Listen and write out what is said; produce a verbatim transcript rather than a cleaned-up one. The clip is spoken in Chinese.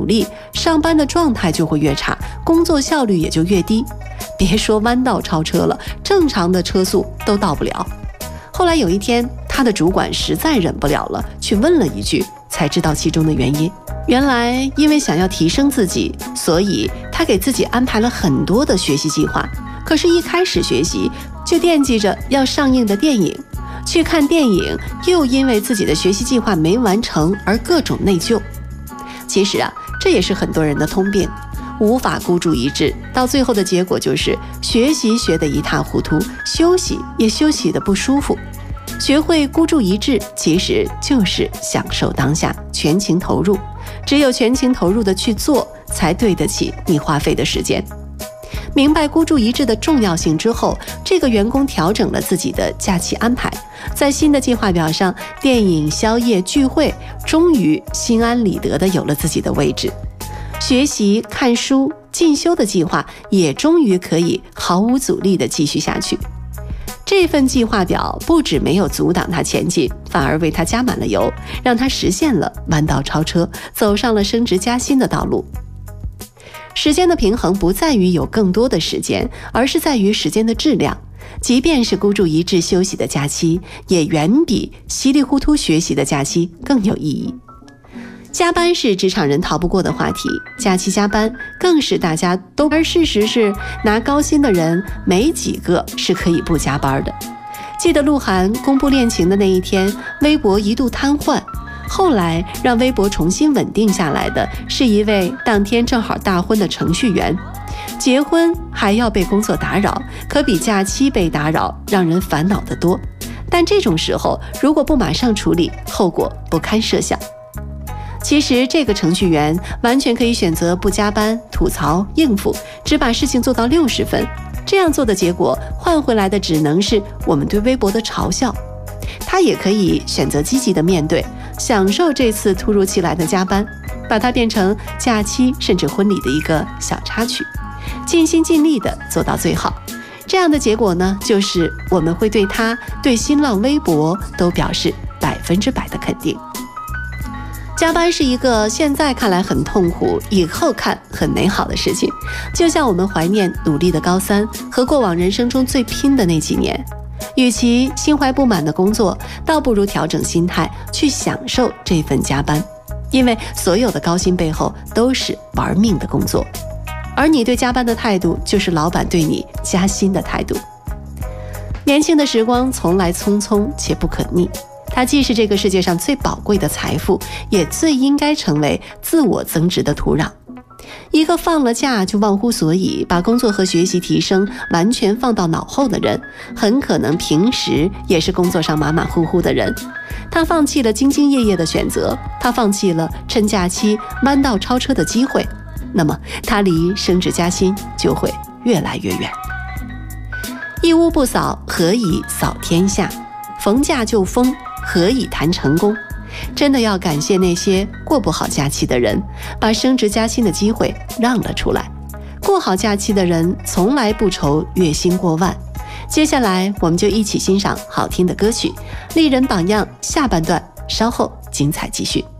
力，上班的状态就会越差，工作效率也就越低。别说弯道超车了，正常的车速都到不了。后来有一天，他的主管实在忍不了了，去问了一句，才知道其中的原因。原来因为想要提升自己，所以他给自己安排了很多的学习计划。可是一开始学习就惦记着要上映的电影，去看电影又因为自己的学习计划没完成而各种内疚。其实啊，这也是很多人的通病，无法孤注一掷，到最后的结果就是学习学得一塌糊涂，休息也休息得不舒服。学会孤注一掷，其实就是享受当下，全情投入。只有全情投入的去做，才对得起你花费的时间。明白孤注一掷的重要性之后，这个员工调整了自己的假期安排，在新的计划表上，电影、宵夜、聚会终于心安理得地有了自己的位置。学习、看书、进修的计划也终于可以毫无阻力地继续下去。这份计划表不止没有阻挡他前进，反而为他加满了油，让他实现了弯道超车，走上了升职加薪的道路。时间的平衡不在于有更多的时间，而是在于时间的质量。即便是孤注一掷休息的假期，也远比稀里糊涂学习的假期更有意义。加班是职场人逃不过的话题，假期加班更是大家都，而事实是拿高薪的人没几个是可以不加班的。记得鹿晗公布恋情的那一天，微博一度瘫痪，后来让微博重新稳定下来的是一位当天正好大婚的程序员。结婚还要被工作打扰，可比假期被打扰让人烦恼得多。但这种时候如果不马上处理，后果不堪设想。其实这个程序员完全可以选择不加班、吐槽、应付，只把事情做到六十分。这样做的结果换回来的只能是我们对微博的嘲笑。他也可以选择积极的面对，享受这次突如其来的加班，把它变成假期甚至婚礼的一个小插曲，尽心尽力的做到最好。这样的结果呢，就是我们会对他、对新浪微博都表示百分之百的肯定。加班是一个现在看来很痛苦，以后看很美好的事情，就像我们怀念努力的高三和过往人生中最拼的那几年。与其心怀不满的工作，倒不如调整心态，去享受这份加班，因为所有的高薪背后都是玩命的工作，而你对加班的态度，就是老板对你加薪的态度。年轻的时光从来匆匆且不可逆，它既是这个世界上最宝贵的财富，也最应该成为自我增值的土壤。一个放了假就忘乎所以，把工作和学习提升完全放到脑后的人，很可能平时也是工作上马马虎虎的人。他放弃了兢兢业业的选择，他放弃了趁假期弯道超车的机会，那么他离升职加薪就会越来越远。一屋不扫，何以扫天下？逢假就疯，何以谈成功？真的要感谢那些过不好假期的人，把升职加薪的机会让了出来。过好假期的人从来不愁月薪过万。接下来我们就一起欣赏好听的歌曲，丽人榜样下半段稍后精彩继续。